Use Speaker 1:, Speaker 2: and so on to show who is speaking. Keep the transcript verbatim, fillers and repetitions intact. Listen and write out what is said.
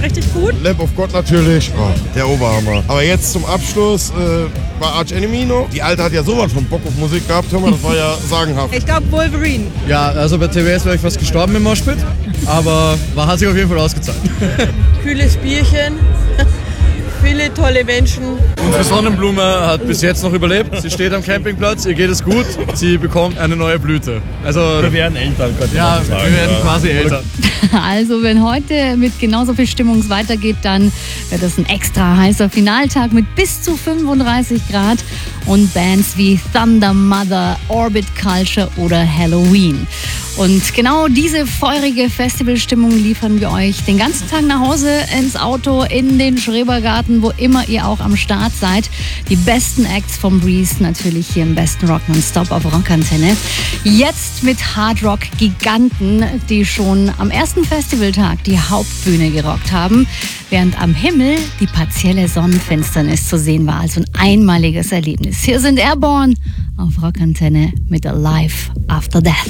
Speaker 1: richtig gut.
Speaker 2: Lamb of God natürlich, oh, der Oberhammer. Aber jetzt zum Abschluss äh, war Arch Enemy noch. Die Alte hat ja sowas von Bock auf Musik gehabt, hör mal, das war ja sagenhaft.
Speaker 1: Ich glaube Wolverine.
Speaker 3: Ja, also bei T W S wäre ich fast gestorben im Moshpit, aber war, hat sich auf jeden Fall ausgezahlt.
Speaker 1: Kühles Bierchen, viele tolle Menschen.
Speaker 3: Unsere Sonnenblume hat bis jetzt noch überlebt. Sie steht am Campingplatz, ihr geht es gut. Sie bekommt eine neue Blüte. Also
Speaker 4: wir werden Eltern, könnte
Speaker 3: ja,
Speaker 4: man sagen.
Speaker 3: wir werden ja. quasi Eltern.
Speaker 5: Also wenn heute mit genauso viel Stimmung es weitergeht, dann wird es ein extra heißer Finaltag mit bis zu fünfunddreißig Grad und Bands wie Thunder Mother, Orbit Culture oder Halloween. Und genau diese feurige Festivalstimmung liefern wir euch den ganzen Tag nach Hause, ins Auto, in den Schrebergarten, wo immer ihr auch am Start seid. Die besten Acts vom Breeze natürlich hier im besten Rock Non-Stop auf Rockantenne. Jetzt mit Hardrock-Giganten, die schon am ersten Festivaltag die Hauptbühne gerockt haben, während am Himmel die partielle Sonnenfinsternis zu sehen war. Also ein einmaliges Erlebnis. Hier sind Airborne auf Rockantenne mit Alive After Death.